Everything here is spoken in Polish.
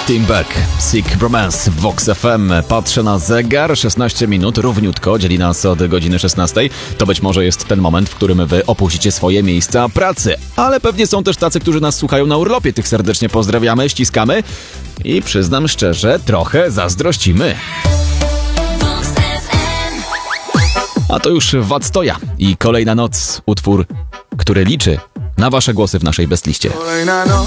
Team Back, Sick Romance w Vox FM. Patrzę na zegar, 16 minut, równiutko, dzieli nas od godziny 16. To być może jest ten moment, w którym wy opuścicie swoje miejsca pracy. Ale pewnie są też tacy, którzy nas słuchają na urlopie. Tych serdecznie pozdrawiamy, ściskamy i przyznam szczerze, trochę zazdrościmy. A to już Władstoja i Kolejna noc, utwór, który liczy na wasze głosy w naszej bestliście.